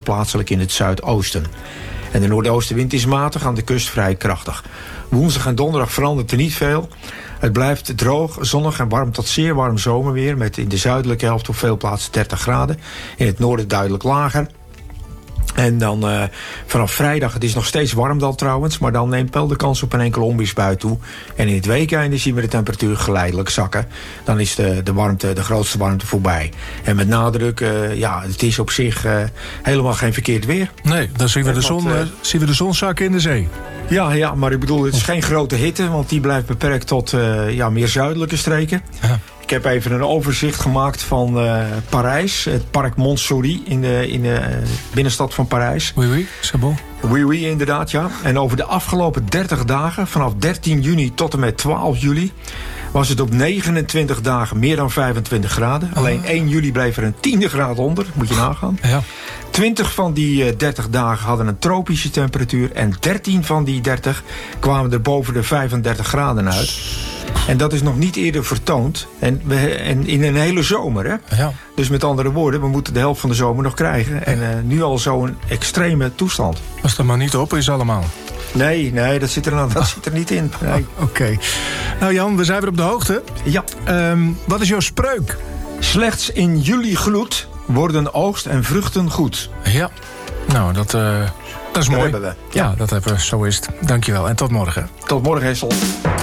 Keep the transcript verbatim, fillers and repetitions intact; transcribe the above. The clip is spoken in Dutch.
plaatselijk in het zuidoosten. En de noordoostenwind is matig, aan de kust vrij krachtig. Woensdag en donderdag verandert er niet veel. Het blijft droog, zonnig en warm tot zeer warm zomerweer, met in de zuidelijke helft op veel plaatsen dertig graden. In het noorden duidelijk lager. En dan uh, vanaf vrijdag, het is nog steeds warm dan trouwens, maar dan neemt wel de kans op een enkele onweersbui toe. En in het weekende zien we de temperatuur geleidelijk zakken. Dan is de, de warmte, de grootste warmte voorbij. En met nadruk, uh, ja, het is op zich uh, helemaal geen verkeerd weer. Nee, dan zien we, de zon, uh, uh, zien we de zon zakken in de zee. Ja, ja, maar ik bedoel, het is geen grote hitte, want die blijft beperkt tot uh, ja, meer zuidelijke streken. Ja. Ik heb even een overzicht gemaakt van uh, Parijs. Het park Montsouris in de, in de uh, binnenstad van Parijs. Oui, oui, c'est bon. Oui, oui, inderdaad, ja. En over de afgelopen dertig dagen, vanaf dertien juni tot en met twaalf juli... was het op negenentwintig dagen meer dan vijfentwintig graden. Alleen één juli bleef er een tiende graad onder, moet je nagaan. Ja. twintig van die uh, dertig dagen hadden een tropische temperatuur... en dertien van die dertig kwamen er boven de vijfendertig graden uit. En dat is nog niet eerder vertoond. En, we, en in een hele zomer, hè? Ja. Dus met andere woorden, we moeten de helft van de zomer nog krijgen. En uh, nu al zo'n extreme toestand. Als dat maar niet op is allemaal. Nee, nee, dat zit er, nou, dat zit er niet in. Nee. Oh, Oké. Okay. Nou Jan, we zijn weer op de hoogte. Ja. Um, wat is jouw spreuk? Slechts in juli gloed worden oogst en vruchten goed. Ja. Nou, dat, uh, dat is dat mooi. hebben we. Ja. ja, dat hebben we. Zo is het. Dankjewel en tot morgen. Tot morgen, Hessel.